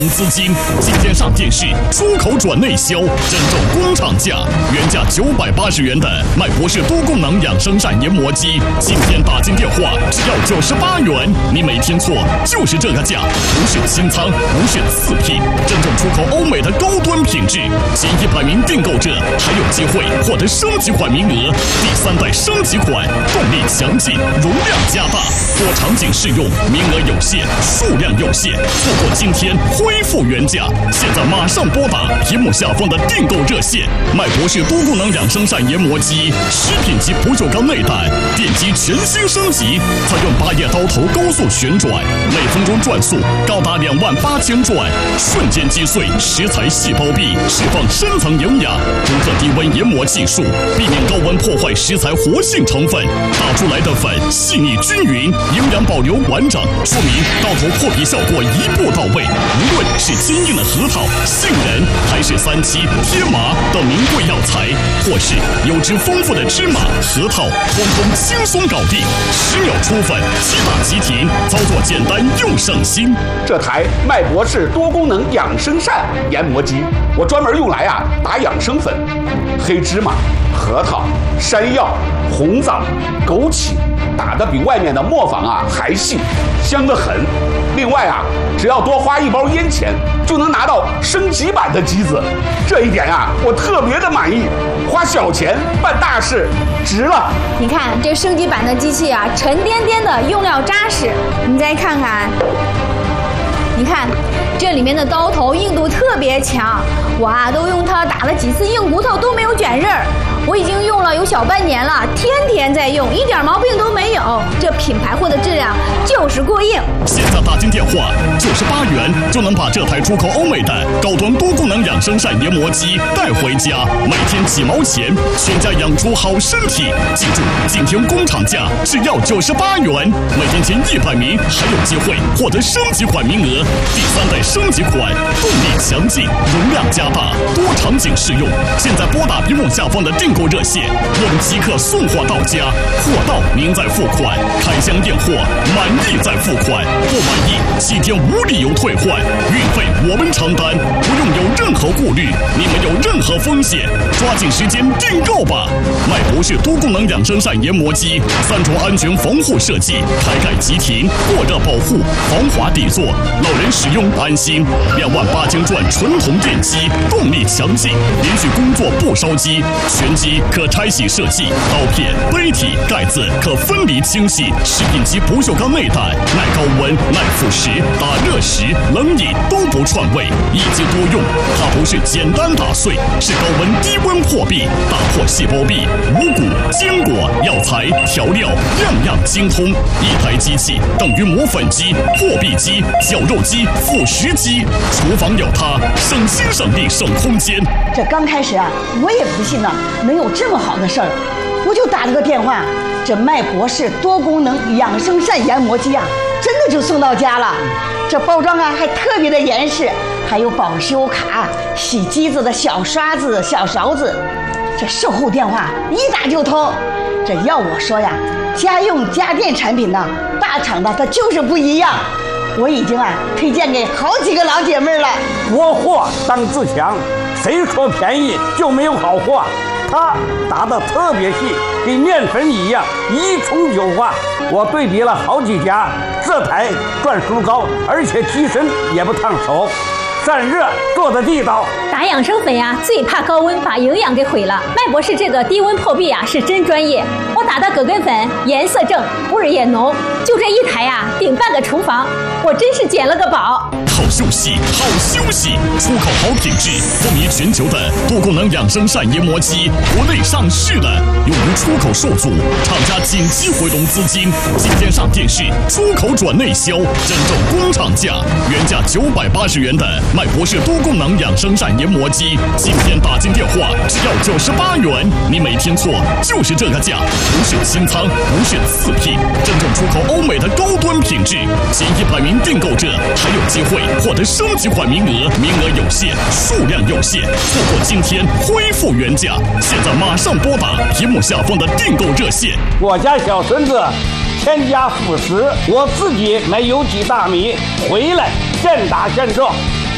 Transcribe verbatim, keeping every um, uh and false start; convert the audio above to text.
资金，今天上电视，出口转内销，真正工厂价，原价九百八十元的麦博士多功能养生膳研磨机，今天打进电话只要九十八元，你没听错，就是这个价，不是清仓，不是次品，真正出口欧美的高端品质。前一百名订购者还有机会获得升级款名额，第三代升级款，动力强劲，容量加大，多场景适用，名额有限，数量有限，错过今天恢复原价，现在马上拨打屏幕下方的订购热线。麦博士多功能养生膳研磨机，食品级不锈钢内胆，电机全新升级，采用八叶刀头高速旋转，每分钟转速高达两万八千转，瞬间击碎食材细胞壁，释放深层营养。独特低温研磨技术，避免高温破坏食材活性成分，打出来的粉细腻均匀，营养保留完整，说明刀头破皮效果一步到位。无论是坚硬的核桃、杏仁，还是三七、天麻等名贵药材，或是油脂丰富的芝麻、核桃，通通轻松搞定，十秒出粉，即打即停，操作简单又省心。 这台麦博士多功能养生膳研磨机，我专门用来啊打养生粉，黑芝麻、核桃、山药、红枣、枸杞，打得比外面的磨坊啊还细，香得很。另外啊，只要多花一包烟钱，就能拿到升级版的机子，这一点啊，我特别的满意。花小钱办大事，值了。 你看这升级版的机器啊，沉甸甸的，用料扎实。你再看看，你看这里面的刀头硬度特别强，我啊都用它打了几次硬骨头都没有卷刃儿。我已经用了有小半年了，天天在用，一点毛病都没有。这品牌货的质量就是过硬。 现在打进电话，九十八元就能把这台出口欧美的高端多功能养生膳研磨机带回家，每天几毛钱，全家养出好身体。记住，今天工厂价只要九十八元，每天前一百名还有机会获得升级款名额。第三代升级款，动力强劲，容量加大，多场景适用。现在拨打屏幕下方的订购热线，我们即刻送货到家，货到您再付款，开箱验货，满意再付款，不满意七天无理由退换，运费我们承担，不用有任何顾虑，你没有任何风险，抓紧时间订购吧！麦博士多功能养生膳研磨机，三重安全防护设计，开盖即停，过热保护，防滑底座，老人使用安心。两万八千转纯铜电机，动力强劲，连续工作不烧机，全机可拆洗设计，刀片、杯体、盖子可分离清洗，食品级不锈钢内胆，耐高温、耐腐蚀，打热食、冷饮都不串味，一机多用。它不是简单打碎，是高温低温破壁，打破细胞壁，五谷、坚果、药材、调料，样样精通。一台机器等于磨粉机、破壁机、绞肉机、腐蚀机，厨房有它，省心省力省空间。 这刚开始啊，我也不信呐、啊，能有这么好的事儿，我就打了个电话，这麦博士多功能养生膳研磨机啊，真的就送到家了。这包装啊还特别的严实，还有保修卡、洗机子的小刷子、小勺子。这售后电话一打就通。这要我说呀，家用家电产品呢，大厂的它就是不一样。我已经啊推荐给好几个老姐妹了。 国货当自强，谁说便宜就没有好货？它打得特别细，跟面粉一样，一冲就化。我对比了好几家，这台转速高，而且机身也不烫手，散热做的地道。 打养生粉呀，最怕高温把营养给毁了。麦博士这个低温破壁啊，是真专业。我打的葛根粉颜色正，味儿也浓，就这一台呀，顶半个厨房，我真是捡了个宝。 好休息，好休息，出口好品质，风靡全球的多功能养生膳研磨机，国内上市的，由于出口受阻，厂家紧急回笼资金，今天上电视，出口转内销，真正工厂价，原价九百八十元的麦博士多功能养生膳研磨机，今天打进电话只要九十八元，你没听错，就是这个价，不是清仓，不是次品，真正出口欧美的高端品质，前一百名订购者还有机会获得升级款名额，名额有限，数量有限，错过今天恢复原价，现在马上拨打屏幕下方的订购热线。 我家小孙子添加辅食，我自己买有机大米，回来现打现做。